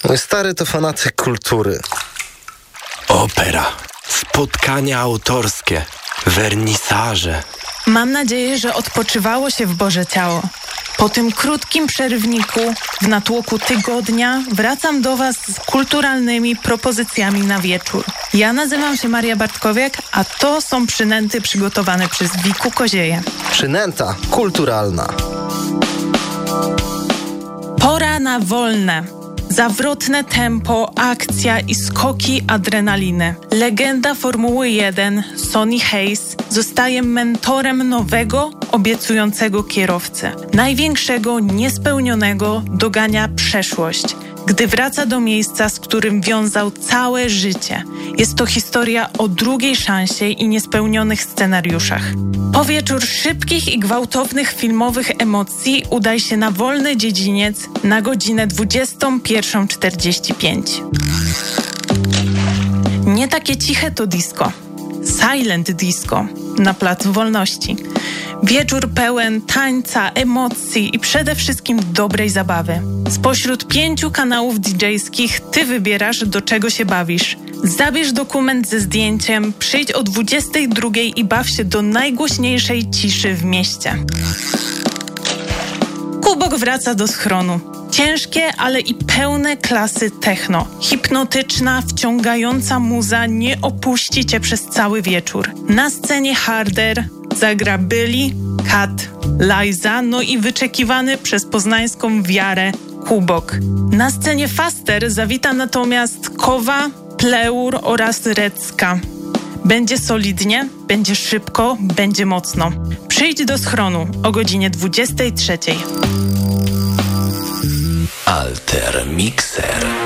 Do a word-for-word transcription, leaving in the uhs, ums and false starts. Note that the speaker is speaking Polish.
Mój stary to fanatyk kultury. Opera, spotkania autorskie, wernisaże. Mam nadzieję, że odpoczywało się w Boże Ciało. Po tym krótkim przerywniku w natłoku tygodnia wracam do Was z kulturalnymi propozycjami na wieczór. Ja nazywam się Maria Bartkowiak, a to są przynęty przygotowane przez Wiku Kozieję. Przynęta kulturalna. Pora na wolne. Zawrotne tempo, akcja i skoki adrenaliny. Legenda Formuły jeden, Sonny Hayes, zostaje mentorem nowego, obiecującego kierowcy. Największego, niespełnionego dogania przeszłość, gdy wraca do miejsca, z którym wiązał całe życie. Jest to historia o drugiej szansie i niespełnionych scenariuszach. Po wieczór szybkich i gwałtownych filmowych emocji udaj się na wolny dziedziniec na godzinę dwudziestą pierwszą czterdzieści pięć. Nie takie ciche to disco. Silent disco na Placu Wolności. Wieczór pełen tańca, emocji i przede wszystkim dobrej zabawy. Spośród pięciu kanałów didżejskich ty wybierasz, do czego się bawisz. Zabierz dokument ze zdjęciem, przyjdź o dwudziestej drugiej i baw się do najgłośniejszej ciszy w mieście. Kubok wraca do schronu. Ciężkie, ale i pełne klasy techno. Hipnotyczna, wciągająca muza nie opuści cię przez cały wieczór. Na scenie Harder zagra Billy, Kat, Liza, no i wyczekiwany przez poznańską wiarę Kubok. Na scenie Faster zawita natomiast Kowa, Pleur oraz Recka. Będzie solidnie, będzie szybko, będzie mocno. Przyjdź do schronu o godzinie dwudziestej trzeciej. Alter Mixer.